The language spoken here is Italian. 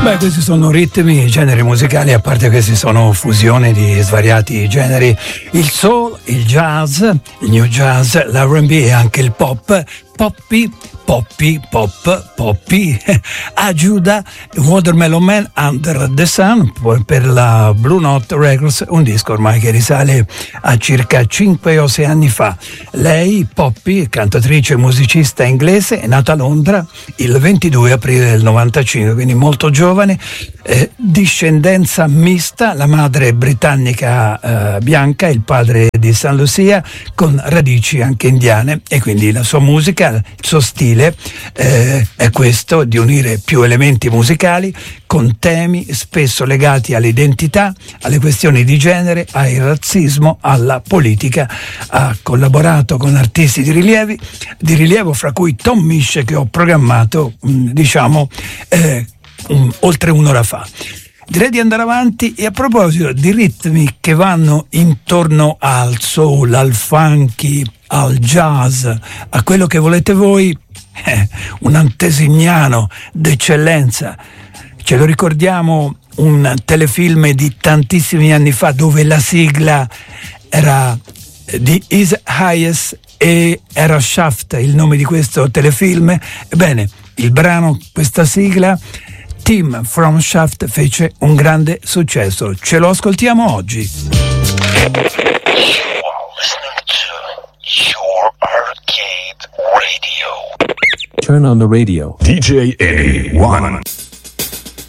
Beh, questi sono ritmi, generi musicali, a parte questi sono fusioni di svariati generi, il soul, il jazz, il new jazz, l'R&B e anche il pop, poppy, Ajuda, Watermelon Man, Under the Sun, per la Blue Note Records, un disco ormai che risale a circa 5 o 6 anni fa. Lei, Poppy, cantatrice e musicista inglese, è nata a Londra il 22 aprile del 95, quindi molto giovane, discendenza mista, la madre britannica bianca, il padre di San Lucia, con radici anche indiane, e quindi la sua musica, il suo stile è questo, di unire più elementi musicali con temi spesso legati all'identità, alle questioni di genere, al razzismo, alla politica. Ha collaborato con artisti di rilievo, fra cui Tom Misch, che ho programmato oltre un'ora fa. Direi di andare avanti, e a proposito di ritmi che vanno intorno al soul, al funky, al jazz, a quello che volete voi, un antesignano d'eccellenza. Ce lo ricordiamo, un telefilm di tantissimi anni fa dove la sigla era di Is Hayes e era Shaft, il nome di questo telefilm. Ebbene, il brano, questa sigla, Tim from Shaft, fece un grande successo. Ce lo ascoltiamo oggi. Your Arcade Radio. Turn on the radio. DJ A1.